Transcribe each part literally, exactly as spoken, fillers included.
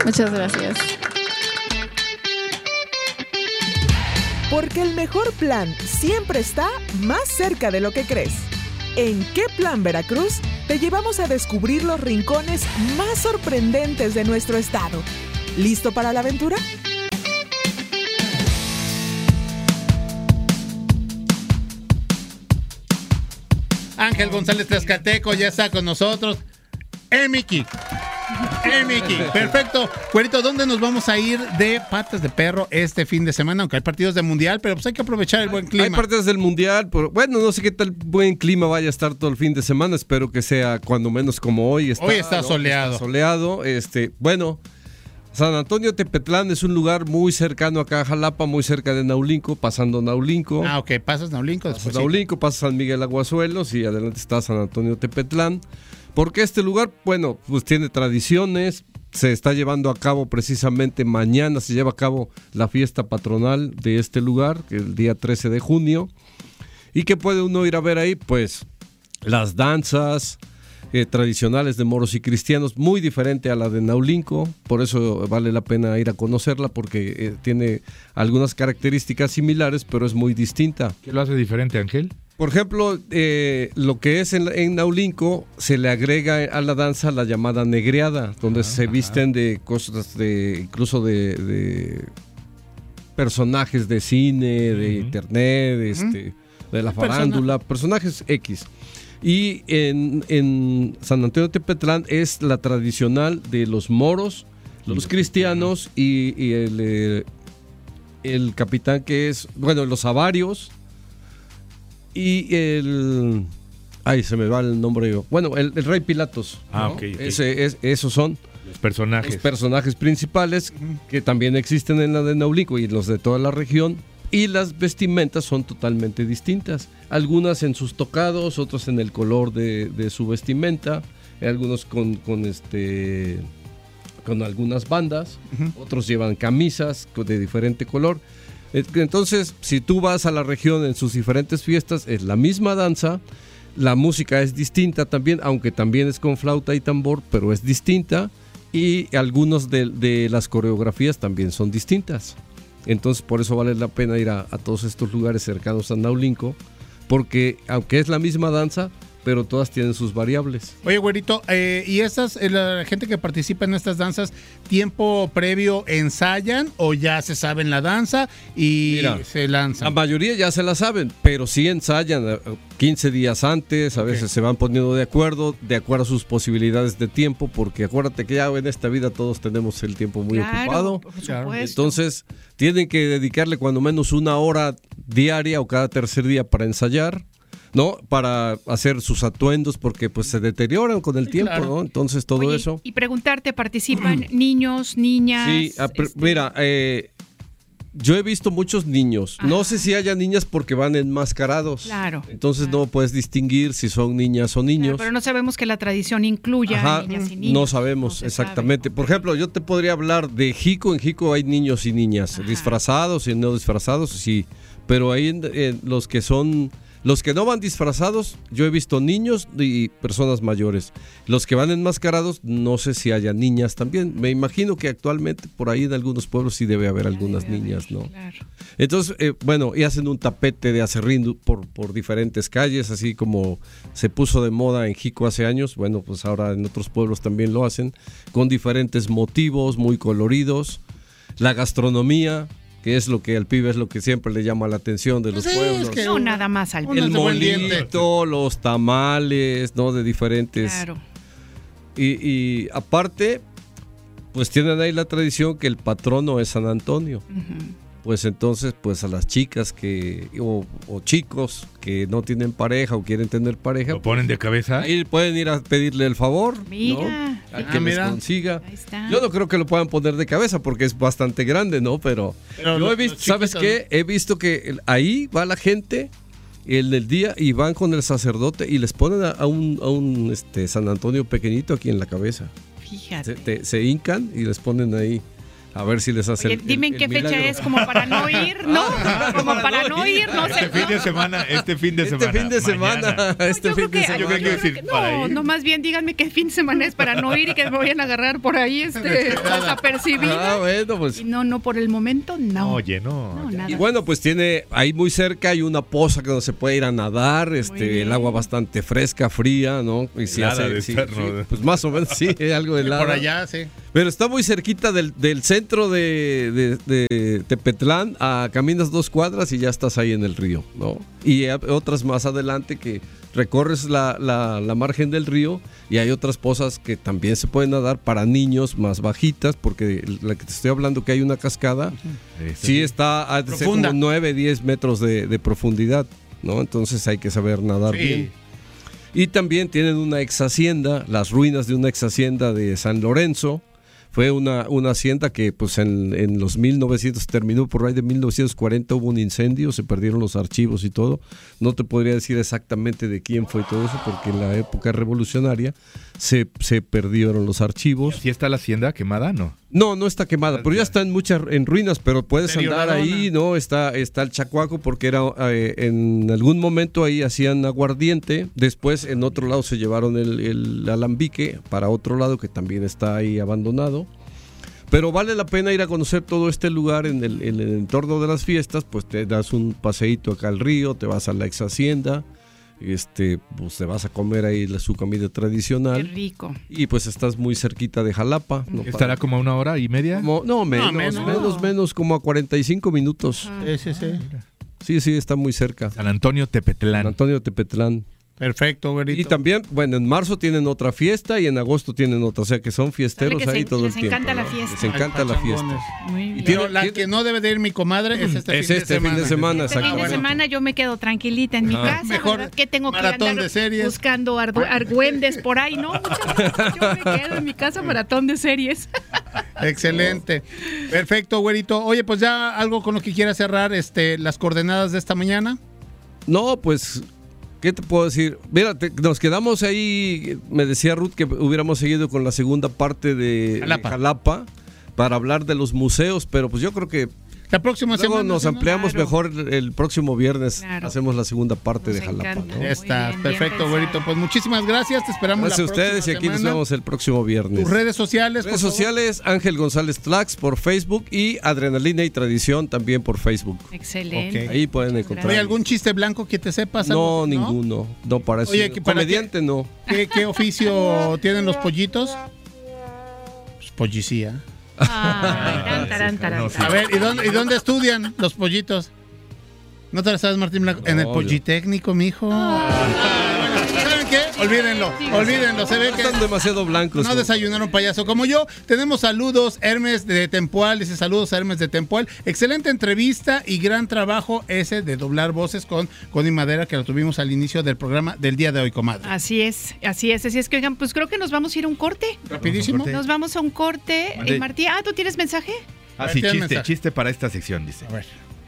Muchas gracias. Porque el mejor plan siempre está más cerca de lo que crees. En ¿Qué Plan Veracruz? Te llevamos a descubrir los rincones más sorprendentes de nuestro estado. ¿Listo para la aventura? Ángel González Tlaxcalteco ya está con nosotros. ¡Eh, Miki! ¡Eh, Miki! Perfecto. Güerito, ¿dónde nos vamos a ir de patas de perro este fin de semana? Aunque hay partidos de mundial, pero pues hay que aprovechar el buen clima. Hay partidos del mundial, pero bueno, no sé qué tal buen clima vaya a estar todo el fin de semana. Espero que sea cuando menos como hoy está. Hoy está ¿no? soleado. Está soleado. Este, bueno, San Antonio Tepetlán es un lugar muy cercano acá a Jalapa, muy cerca de Naulinco, pasando Naulinco. Ah, ok, pasas Naulinco. Pasas Naulinco, pasas San Miguel Aguazuelos y adelante está San Antonio Tepetlán. Porque este lugar, bueno, pues tiene tradiciones, se está llevando a cabo precisamente mañana, se lleva a cabo la fiesta patronal de este lugar, que el día trece de junio. ¿Y qué puede uno ir a ver ahí? Pues las danzas eh, tradicionales de moros y cristianos, muy diferente a la de Naulinco, por eso vale la pena ir a conocerla, porque eh, tiene algunas características similares, pero es muy distinta. ¿Qué lo hace diferente, Ángel? Por ejemplo, eh, lo que es en, en Naulinco, se le agrega a la danza la llamada negreada, donde ah, se visten ajá. de cosas, de incluso de, de personajes de cine, de uh-huh. internet, de, este, de la farándula, personajes X. Y en, en San Antonio Tepetlán es la tradicional de los moros, los, los cristianos y, y el, eh, el capitán que es, bueno, los avarios. Y el... Ay, se me va el nombre. Bueno, el, el Rey Pilatos. Ah, ¿no? ok. okay. Ese, es, esos son los personajes. Los personajes principales que también existen en la de Naulinco y los de toda la región. Y las vestimentas son totalmente distintas. Algunas en sus tocados, otros en el color de, de su vestimenta. Algunos con, con este... con algunas bandas. Uh-huh. Otros llevan camisas de diferente color. Entonces, si tú vas a la región en sus diferentes fiestas, es la misma danza, la música es distinta también, aunque también es con flauta y tambor, pero es distinta, y algunas de, de las coreografías también son distintas. Entonces, por eso vale la pena ir a, a todos estos lugares cercanos a Naulinco, porque aunque es la misma danza, pero todas tienen sus variables. Oye, güerito, eh, ¿y estas, eh, la gente que participa en estas danzas, tiempo previo ensayan o ya se saben la danza y Mira, se lanzan? La mayoría ya se la saben, pero sí ensayan quince días antes, a okay. veces se van poniendo de acuerdo, de acuerdo a sus posibilidades de tiempo, porque acuérdate que ya en esta vida todos tenemos el tiempo muy claro, ocupado. Por supuesto. Entonces, tienen que dedicarle cuando menos una hora diaria o cada tercer día para ensayar, ¿no? Para hacer sus atuendos, porque pues se deterioran con el sí, tiempo, claro. ¿no? Entonces todo Oye, eso. Y preguntarte, ¿participan niños, niñas? Sí, a, este... mira, eh, yo he visto muchos niños. Ajá. No sé si haya niñas porque van enmascarados. Claro. Entonces claro. no puedes distinguir si son niñas o niños. Claro, pero no sabemos que la tradición incluya Ajá, niñas y niños. No sabemos, no exactamente. Sabe. Por ejemplo, yo te podría hablar de Jico. En Jico hay niños y niñas, Ajá. disfrazados y no disfrazados, sí. Pero ahí en, en los que son... Los que no van disfrazados, yo he visto niños y personas mayores. Los que van enmascarados, no sé si haya niñas también. Me imagino que actualmente por ahí en algunos pueblos sí debe haber algunas debe niñas, haber, ¿no? Claro. Entonces, eh, bueno, y hacen un tapete de acerrín por, por diferentes calles, así como se puso de moda en Jico hace años. Bueno, pues ahora en otros pueblos también lo hacen, con diferentes motivos, muy coloridos. La gastronomía, que es lo que al pibe es lo que siempre le llama la atención de los sí, pueblos. Es que no nada más al pibe. El molito, los tamales, ¿no? De diferentes. Claro. Y, y aparte, pues tienen ahí la tradición que el patrono es San Antonio. Uh-huh. Pues entonces, pues a las chicas que o, o chicos que no tienen pareja o quieren tener pareja, ¿lo ponen de cabeza? Ahí pueden ir a pedirle el favor, mira, ¿no? A ah, que mira. les consiga. Ahí está. Yo no creo que lo puedan poner de cabeza porque es bastante grande, ¿no? Pero, Pero yo lo, he visto, ¿sabes qué? He visto que ahí va la gente en el día y van con el sacerdote y les ponen a, a un, a un este, San Antonio pequeñito aquí en la cabeza. Fíjate. Se, te, se hincan y les ponen ahí. A ver si les hace Oye, el, dime el- en qué el fecha milagro. es, como para no ir, ¿no? Como para no ir, no sé. Este fin de semana, este fin de Este semana. fin de semana, mañana. este yo fin creo que, de semana. Yo creo que yo decir, creo que- para no, ir. no, más bien díganme qué fin de semana es para no ir y que me vayan a agarrar por ahí este desapercibida. Ah, bueno, pues. Y no, no, por el momento no. Oye, no. No, ya. nada. Y bueno, pues tiene ahí muy cerca hay una poza que donde se puede ir a nadar, este, bien. el agua bastante fresca, fría, ¿no? Y si Helada hace, de sí, estar, sí, ¿no? pues más o menos sí, algo de helada. Por allá, sí. Pero está muy cerquita del, del centro de, de- de Tepetlán, a caminas dos cuadras y ya estás ahí en el río, ¿no? Y hay otras más adelante que recorres la, la, la margen del río y hay otras pozas que también se pueden nadar para niños más bajitas, porque la que te estoy hablando que hay una cascada, Este, sí está a de ser Profunda. como nueve, diez metros de, de profundidad, ¿no? Entonces hay que saber nadar Sí. bien. Y también tienen una ex hacienda, las ruinas de una ex hacienda de San Lorenzo. Fue una, una hacienda que pues en, en los mil novecientos terminó, por ahí de mil novecientos cuarenta hubo un incendio, se perdieron los archivos y todo. No te podría decir exactamente de quién fue todo eso, porque en la época revolucionaria se, se perdieron los archivos. ¿Sí está la hacienda quemada? No. No, no está quemada, pero ya está en muchas en ruinas, pero puedes andar Deterioradona. ahí, ¿no? Está, está el Chacuaco, porque era eh, en algún momento ahí hacían aguardiente, después en otro lado se llevaron el, el alambique para otro lado que también está ahí abandonado. Pero vale la pena ir a conocer todo este lugar en el, en el entorno de las fiestas, pues te das un paseíto acá al río, te vas a la ex hacienda, este, pues te vas a comer ahí la, su comida Qué tradicional rico. y pues estás muy cerquita de Jalapa. ¿no? ¿Estará como a una hora y media? Como- no, menos, menos. menos, menos, como a cuarenta y cinco minutos. Sí, sí, sí. Sí, sí, está muy cerca. San Antonio Tepetlán. San Antonio Tepetlán. Perfecto, güerito. Y también, bueno, en marzo tienen otra fiesta y en agosto tienen otra, o sea que son fiesteros Sabe que ahí se- todo les el tiempo. encanta la ¿no? fiesta. Les encanta la fiesta. Muy bien. Pero tiene- la tiene- que no debe de ir mi comadre es este, Es fin, este de fin de semana, Este fin de exactamente. semana yo me quedo tranquilita en mi Ajá. casa. Mejor ¿Verdad? Que tengo que maratón andar de series. buscando ardu- argüendes por ahí, ¿no? Muchas gracias. Yo me quedo en mi casa, maratón de series. Excelente. Perfecto, güerito. Oye, pues ya algo con lo que quiera cerrar este, las coordenadas de esta mañana. No, pues, ¿qué te puedo decir? Mira, te- nos quedamos ahí, me decía Ruth que hubiéramos seguido con la segunda parte de de Jalapa. Jalapa para hablar de los museos, pero pues yo creo que La próxima luego semana. nos ¿sí, no? ampliamos Claro. mejor el, el próximo viernes. Claro. Hacemos la segunda parte Nos de Jalapa. encanta. ¿no? Ya está, Muy bien, bien perfecto, pensado. güerito. Pues muchísimas gracias. Te esperamos Gracias a la próxima ustedes y aquí nos semana. vemos el próximo viernes. Tus redes sociales, por Redes favor. sociales, Ángel González Tlax por Facebook y Adrenalina y Tradición también por Facebook. Excelente. Ok. Ahí pueden Muchas encontrar. Oye, ¿algún chiste blanco que te sepas? No, algo? ninguno. No, para eso. Oye, ¿que para comediante no. ¿Qué, qué oficio tienen los pollitos? Pues pollicía. Ay, tan, tarán, tarán, No, tarán. A ver, ¿y dónde, ¿y dónde estudian los pollitos? ¿No te la sabes, Martín Blanco? En el No, Politécnico, mijo. ¿Saben qué? Olvídenlo, olvídenlo. Se ve que Están demasiado blancos. no ¿no? desayunaron payaso como yo. Tenemos saludos, Hermes de Tempual. Dice saludos a Hermes de Tempual. Excelente entrevista y gran trabajo ese de doblar voces con Connie Madera, que lo tuvimos al inicio del programa del día de hoy, comadre. Así es, así es, así es que oigan, pues creo que nos vamos a ir a un corte. Rapidísimo. corte. Nos vamos a un corte. Mande. Eh, Martí, ah, ¿tú tienes mensaje? Ah, A ver, sí, tiene chiste, mensaje. chiste para esta sección, dice. A ver.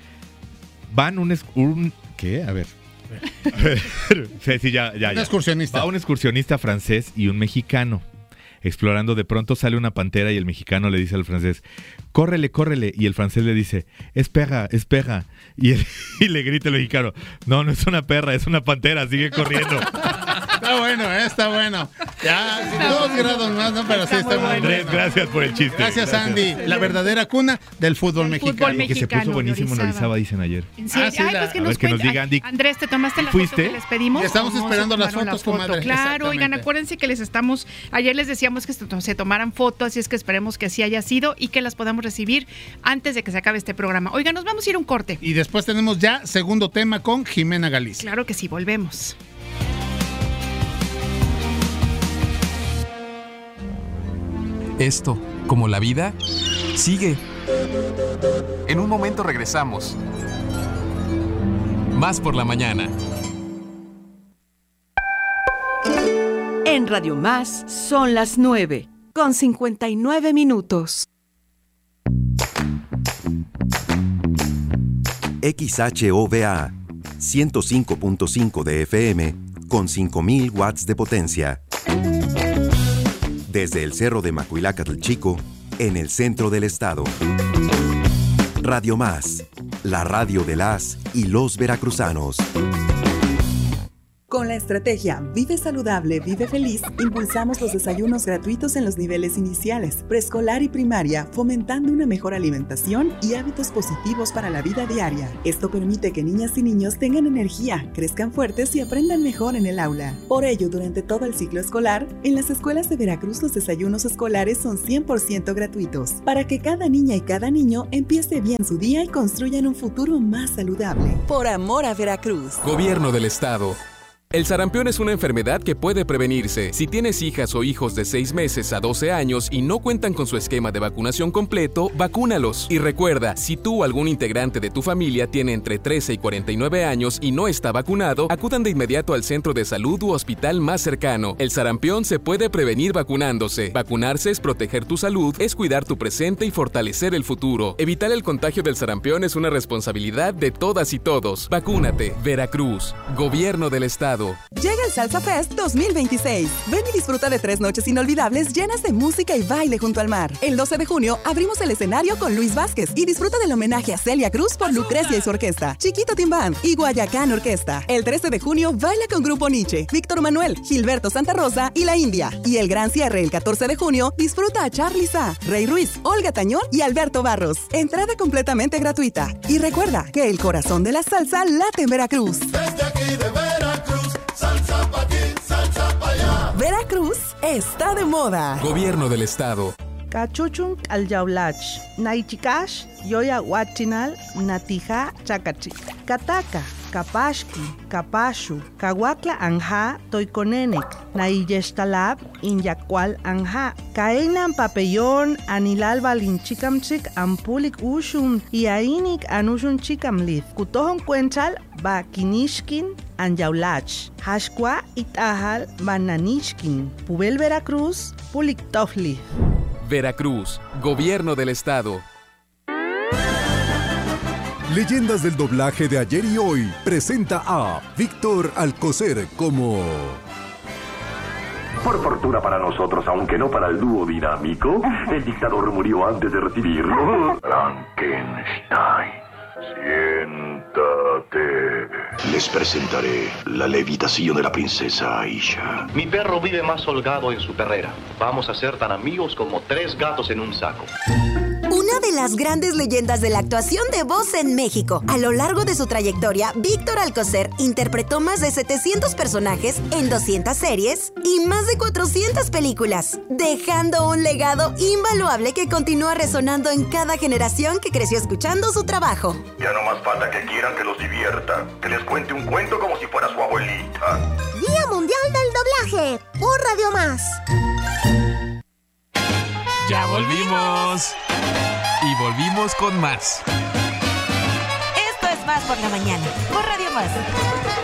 Van un, es- un ¿qué? A ver. A ver. Sí, sí, ya, ya, Un ya. excursionista. Va un excursionista francés y un mexicano. Explorando, de pronto sale una pantera y el mexicano le dice al francés, córrele, córrele. Y el francés le dice, espera, espera. Y, él- y le grita el mexicano, no, no es una perra, es una pantera, sigue corriendo. Está bueno, eh, está bueno. Ya, dos grados más, ¿no? Pero sí, está muy Andrés, bueno. gracias por el chiste. Gracias, Andy. La verdadera cuna del fútbol Del fútbol mexicano. Que se mexicano, puso buenísimo en Orizaba. Orizaba, dicen ayer. ¿En serio? Ah, sí, Ay, la- pues que a nos ver, que nos cuente. diga, Andy. Ay, Andrés, ¿te tomaste la ¿Fuiste? foto que les pedimos? Y estamos ¿Cómo se esperando las tomaron fotos, comadre. Claro, oigan, Exactamente. acuérdense que les estamos, ayer les decíamos que se to- se tomaran fotos, así es que esperemos que así haya sido y que las podamos recibir antes de que se acabe este programa. Oigan, nos vamos a ir a un corte. Y después tenemos ya segundo tema con Jimena Galicia. Claro que sí, volvemos. Esto, como la vida, sigue. En un momento regresamos. Más por la mañana. En Radio Más son las nueve, con cincuenta y nueve minutos. X H O V A ciento cinco punto cinco de F M con cinco mil watts de potencia. Desde el Cerro de Macuilacatl Chico, en el centro del estado. Radio Más, la radio de las y los veracruzanos. Con la estrategia Vive Saludable, Vive Feliz, impulsamos los desayunos gratuitos en los niveles iniciales, preescolar y primaria, fomentando una mejor alimentación y hábitos positivos para la vida diaria. Esto permite que niñas y niños tengan energía, crezcan fuertes y aprendan mejor en el aula. Por ello, durante todo el ciclo escolar, en las escuelas de Veracruz los desayunos escolares son cien por ciento gratuitos, para que cada niña y cada niño empiece bien su día y construyan un futuro más saludable. Por amor a Veracruz. Gobierno del Estado. El sarampión es una enfermedad que puede prevenirse. Si tienes hijas o hijos de seis meses a doce años y no cuentan con su esquema de vacunación completo, vacúnalos. Y recuerda, si tú o algún integrante de tu familia tiene entre trece y cuarenta y nueve años y no está vacunado, acudan de inmediato al centro de salud u hospital más cercano. El sarampión se puede prevenir vacunándose. Vacunarse es proteger tu salud, es cuidar tu presente y fortalecer el futuro. Evitar el contagio del sarampión es una responsabilidad de todas y todos. Vacúnate. Veracruz. Gobierno del Estado. Llega el Salsa Fest dos mil veintiséis. Ven y disfruta de tres noches inolvidables llenas de música y baile junto al mar. El doce de junio abrimos el escenario con Luis Vázquez y disfruta del homenaje a Celia Cruz por Lucrecia y su orquesta, Chiquito Timbán y Guayacán Orquesta. El trece de junio baila con Grupo Nietzsche, Víctor Manuel, Gilberto Santa Rosa y La India. Y el gran cierre el catorce de junio disfruta a Charly Sa, Rey Ruiz, Olga Tañón y Alberto Barros. Entrada completamente gratuita. Y recuerda que el corazón de la salsa late en Veracruz. Desde aquí de Veracruz, salsa pa' aquí, salsa pa' allá. Veracruz está de moda. Gobierno del Estado. Cachuchun al yaulach, naichikash, yoya huachinal, natija chacachi, kataka, kapashki, kapashu, kawakla anja, toikonenek, naiyestalab, inyakwal anja, kaenan papellón, anilal balinchikamchik, ampulik ushum, y ainik anushun chikamlith, kutohon cuenchal, ba kinishkin, anyaulach, hashkwa itahal, bananishkin, pubel Veracruz, pulik tofli. Veracruz, Gobierno del Estado. Leyendas del doblaje de ayer y hoy presenta a Víctor Alcocer como... Por fortuna para nosotros, aunque no para el dúo dinámico, el dictador murió antes de recibirlo. Frankenstein, siéntate. Les presentaré la levitación de la princesa Aisha. Mi perro vive más holgado en su perrera. Vamos a ser tan amigos como tres gatos en un saco. Una de las grandes leyendas de la actuación de voz en México. A lo largo de su trayectoria, Víctor Alcocer interpretó más de setecientos personajes en doscientas series y más de cuatrocientas películas, dejando un legado invaluable que continúa resonando en cada generación que creció escuchando su trabajo. Ya no más falta que quieran que los divierta, que les cuente un cuento como si fuera su abuelita. Día Mundial del Doblaje, por Radio Más. ¡Ya volvimos! Y volvimos con más. Esto es Más por la Mañana, por Radio Más.